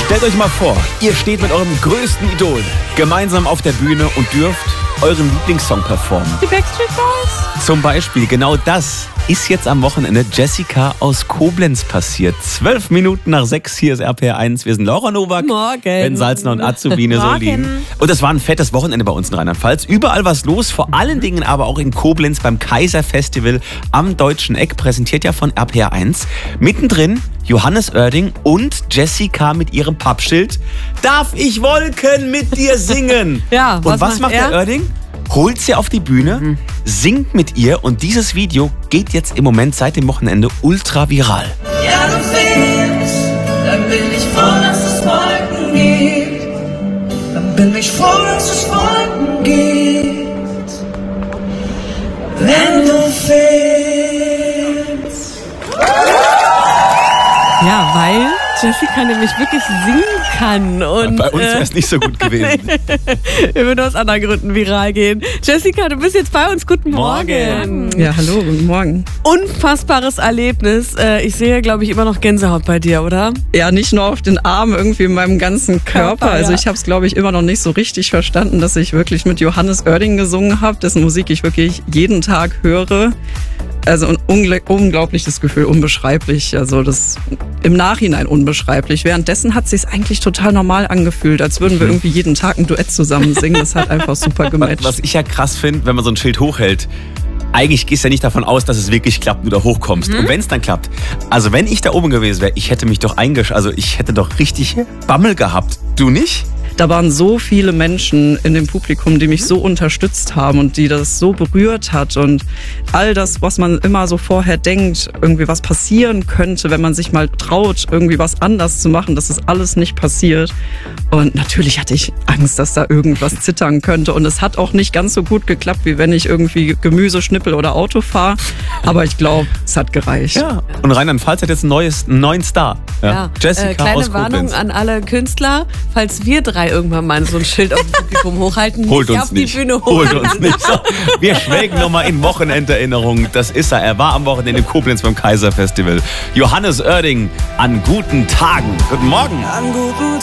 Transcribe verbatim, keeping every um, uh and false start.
Stellt euch mal vor, ihr steht mit eurem größten Idol gemeinsam auf der Bühne und dürft euren Lieblingssong performen. Die Backstreet Boys? Zum Beispiel, genau das ist jetzt am Wochenende Jessica aus Koblenz passiert. Zwölf Minuten nach sechs, hier ist R P R eins. Wir sind Laura Nowak, Morgen. Ben Salzner und Azubine Solin. Und das war ein fettes Wochenende bei uns in Rheinland-Pfalz. Überall was los, vor allen Dingen aber auch in Koblenz beim Kaiser-Festival am Deutschen Eck, präsentiert ja von R P R eins. Mittendrin Johannes Oerding und Jessica mit ihrem Pappschild. Darf ich Wolken mit dir singen? Ja, und was was macht macht er? der Oerding? Holt sie auf die Bühne, mhm. singt mit ihr und dieses Video geht jetzt im Moment seit dem Wochenende ultra viral. Ja, du fehlst, dann bin ich froh, dass es Wolken gibt. Dann bin ich froh, dass es Wolken gibt. Wenn du fehlst. Ja, weil Jessica nämlich wirklich singen kann. Und, Bei uns wäre es äh, nicht so gut gewesen. Wir würden aus anderen Gründen viral gehen. Jessica, du bist jetzt bei uns. Guten Morgen. Morgen. Ja, hallo, guten Morgen. Unfassbares Erlebnis. Äh, Ich sehe, glaube ich, immer noch Gänsehaut bei dir, oder? Ja, nicht nur auf den Armen, irgendwie in meinem ganzen Körper. Körper, Also ja. ich habe es, glaube ich, immer noch nicht so richtig verstanden, dass ich wirklich mit Johannes Oerding gesungen habe, dessen Musik ich wirklich jeden Tag höre. Also ein ungl- unglaubliches Gefühl, unbeschreiblich. Also das im Nachhinein unbeschreiblich. Währenddessen hat es sich eigentlich total normal angefühlt, als würden wir irgendwie jeden Tag ein Duett zusammen singen. Das hat einfach super gematcht. Was ich ja krass finde, wenn man so ein Schild hochhält, eigentlich gehst du ja nicht davon aus, dass es wirklich klappt und du da hochkommst. Mhm. Und wenn es dann klappt, also wenn ich da oben gewesen wäre, ich hätte mich doch eingesch... Also ich hätte doch richtig Bammel gehabt. Du nicht? Da waren so viele Menschen in dem Publikum, die mich so unterstützt haben und die das so berührt hat. Und all das, was man immer so vorher denkt, irgendwie was passieren könnte, wenn man sich mal traut, irgendwie was anders zu machen, das ist alles nicht passiert. Und natürlich hatte ich Angst, dass da irgendwas zittern könnte. Und es hat auch nicht ganz so gut geklappt, wie wenn ich irgendwie Gemüse schnippel oder Auto fahre. Aber ich glaube, es hat gereicht. Ja. Und Rheinland-Pfalz hat jetzt ein neues, einen neuen Star. Ja. Jessica äh, kleine aus Warnung Koblenz. an alle Künstler, falls wir drei irgendwann mal so ein Schild auf dem Publikum hochhalten, Holt nicht uns auf nicht. die Bühne Holt hoch. uns nicht. So, wir schwelgen nochmal in Wochenenderinnerungen. Das ist er. Er war am Wochenende in Koblenz beim Kaiser-Festival. Johannes Oerding an guten Tagen. Guten Morgen. An guten